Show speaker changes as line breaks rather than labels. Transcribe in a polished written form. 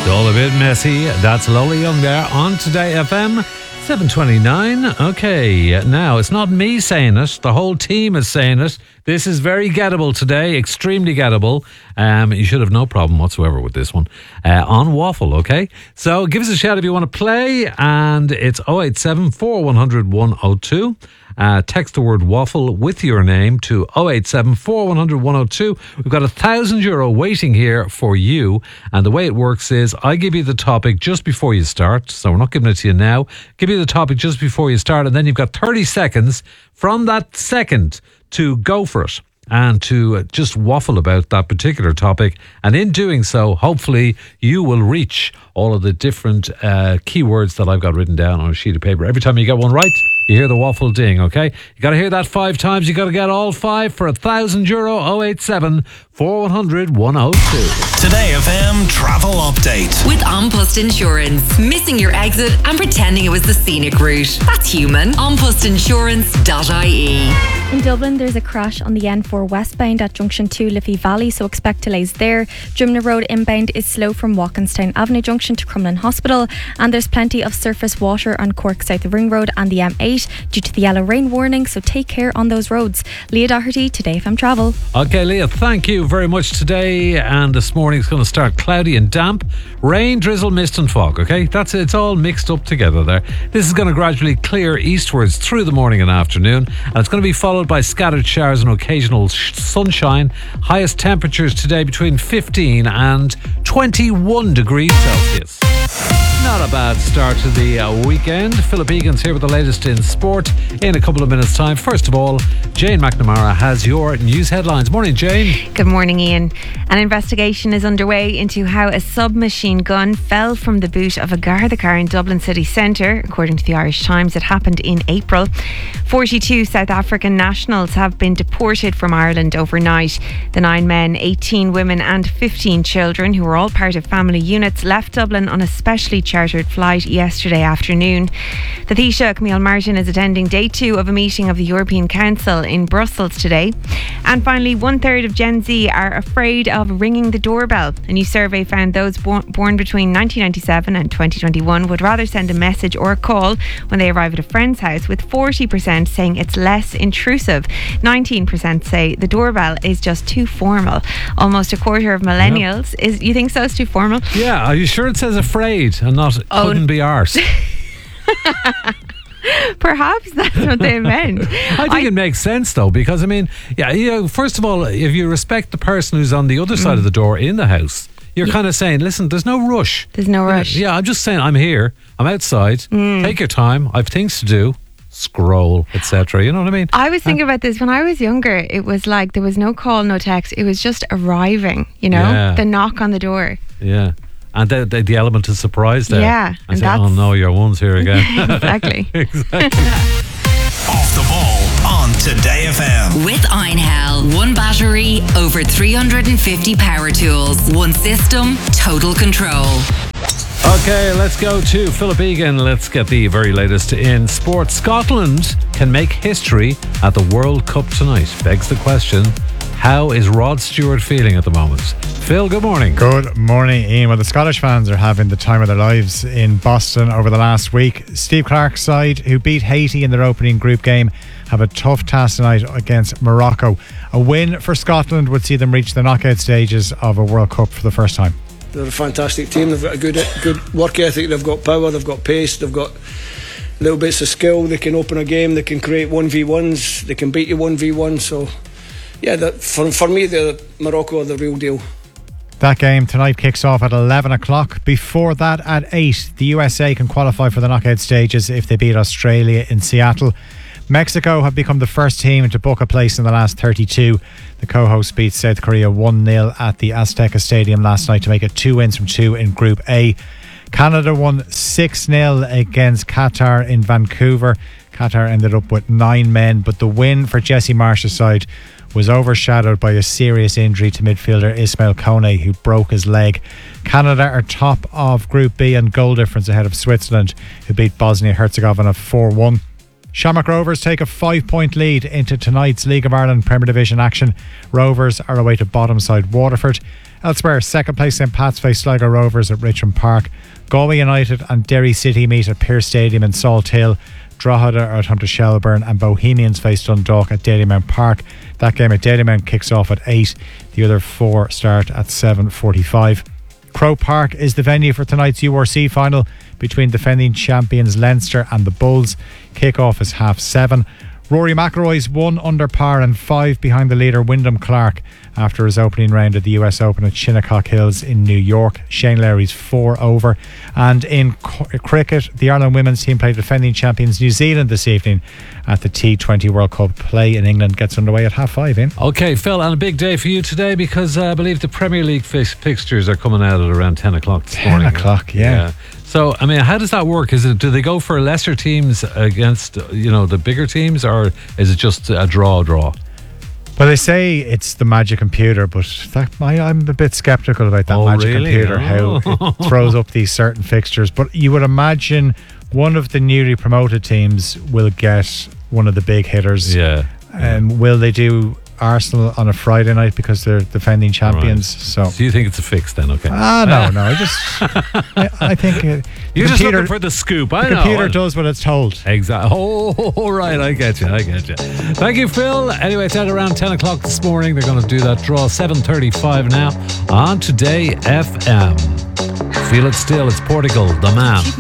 All a bit messy. That's Lola Young there on Today FM 7:29. Okay, now it's not me saying it. The whole team is saying it. This is very gettable today, extremely gettable. You should have no problem whatsoever with this one. On Waffle, okay? So give us a shout if you want to play, and it's 087 4100 102. Text the word waffle with your name to 087 4100 102. We've got €1,000 waiting here for you. And the way it works is I give you the topic just before you start. So we're not giving it to you now. Give you the topic just before you start. And then you've got 30 seconds from that second to go for it and to just waffle about that particular topic. And in doing so, hopefully you will reach all of the different keywords that I've got written down on a sheet of paper. Every time you get one right, you hear the waffle ding, okay? You got to hear that 5 times. You got to get all 5 for €1,000. 087 4100 102.
Today FM travel update
with An Post Insurance. Missing your exit and pretending it was the scenic route. That's human. Anpostinsurance.ie.
In Dublin, there's a crash on the N4 westbound at junction 2 Liffey Valley, so expect delays there. Drimna Road inbound is slow from Walkinstown Avenue Junction to Crumlin Hospital, and there's plenty of surface water on Cork South Ring Road and the M8 due to the yellow rain warning, so take care on those roads. Leah Doherty, Today FM Travel.
Okay, Leah, thank you very much today. And this morning it's going to start cloudy and damp. Rain, drizzle, mist and fog, okay? That's it. It's all mixed up together there. This is going to gradually clear eastwards through the morning and afternoon, and it's going to be followed by scattered showers and occasional sunshine. Highest temperatures today between 15 and 21 degrees Celsius. Not a bad start to the weekend. Philip Egan's here with the latest in sport in a couple of minutes' time. First of all, Jane McNamara has your news headlines. Morning, Jane.
Good morning, Ian. An investigation is underway into how a submachine gun fell from the boot of a Garda car in Dublin city centre. According to the Irish Times, it happened in April. 42 South African nationals have been deported from Ireland overnight. The 9 men, 18 women and 15 children, who were all part of family units, left Dublin on a specially chartered flight yesterday afternoon. The Taoiseach, Camille Martin, is attending day 2 of a meeting of the European Council in Brussels today. And finally, 1/3 of Gen Z are afraid of ringing the doorbell. A new survey found those born between 1997 and 2021 would rather send a message or a call when they arrive at a friend's house, with 40% saying it's less intrusive. 19% say the doorbell is just too formal. Almost a quarter of millennials you think so? It's too formal?
Yeah, are you sure it says afraid and not couldn't be arse?
Perhaps that's what they meant.
I think it makes sense though, because I mean, yeah, you know, first of all, if you respect the person who's on the other side of the door in the house, you're kind of saying, listen, there's no rush.
There's no rush.
Yeah, I'm just saying, I'm here, I'm outside, take your time, I've things to do, scroll, etc. You know what I mean?
I was thinking about this when I was younger. It was like there was no call, no text. It was just arriving, you know, the knock on the door.
Yeah. And the element of surprise there.
Yeah.
And say, oh no, your one's here again.
Exactly.
Exactly.
Off the ball on Today FM.
With Einhell. 1 battery, over 350 power tools. 1 system, total control.
Okay, let's go to Philip Egan. Let's get the very latest in sport. Scotland can make history at the World Cup tonight. Begs the question, how is Rod Stewart feeling at the moment? Phil, good morning.
Good morning, Ian. Well, the Scottish fans are having the time of their lives in Boston over the last week. Steve Clarke's side, who beat Haiti in their opening group game, have a tough task tonight against Morocco. A win for Scotland would see them reach the knockout stages of a World Cup for the first time.
They're a fantastic team. They've got a good work ethic. They've got power. They've got pace. They've got little bits of skill. They can open a game. They can create 1v1s. They can beat you 1v1. So, yeah, for me, Morocco are the real deal.
That game tonight kicks off at 11 o'clock. Before that, at 8, the USA can qualify for the knockout stages if they beat Australia in Seattle. Mexico have become the first team to book a place in the last 32. The co-hosts beat South Korea 1-0 at the Azteca Stadium last night to make it 2 wins from 2 in Group A. Canada won 6-0 against Qatar in Vancouver. Qatar ended up with 9 men, but the win for Jesse Marsh's side was overshadowed by a serious injury to midfielder Ismail Kone, who broke his leg. Canada are top of Group B and goal difference ahead of Switzerland, who beat Bosnia-Herzegovina 4-1. Shamrock Rovers take a 5-point lead into tonight's League of Ireland Premier Division action. Rovers are away to bottom side Waterford. Elsewhere, second place St Pat's face Sligo Rovers at Richmond Park. Galway United and Derry City meet at Pearse Stadium in Salt Hill. Drogheda are at home to Shelburne, and Bohemians face Dundalk at Dalymount Park. That game at Dalymount kicks off at 8. The other 4 start at 7:45. Croke Park is the venue for tonight's URC final between defending champions Leinster and the Bulls. Kick-off is 7:30. Rory McIlroy's 1 under par and 5 behind the leader Wyndham Clark after his opening round at the US Open at Shinnecock Hills in New York. Shane Lowry's 4 over. And in cricket, the Ireland women's team played defending champions New Zealand this evening at the T20 World Cup. Play in England gets underway at 5:30. In.
Okay, Phil, and a big day for you today because I believe the Premier League fixtures are coming out at around 10 o'clock this morning.
10 o'clock, yeah.
So, I mean, how does that work? Do they go for lesser teams against, the bigger teams, or is it just a draw?
Well, they say it's the magic computer, but I'm a bit sceptical about that magic computer, how it throws up these certain fixtures. But you would imagine one of the newly promoted teams will get one of the big hitters.
Yeah.
Will they do Arsenal on a Friday night because they're defending champions?
Right. So you think it's a fix then? Okay.
No. I think
you're just looking for the scoop.
The computer does what it's told.
Exactly. Oh, right. I get you. Thank you, Phil. Anyway, it's at around 10 o'clock this morning. They're going to do that draw. 7:35 now on Today FM. Feel it still. It's Portugal, the man.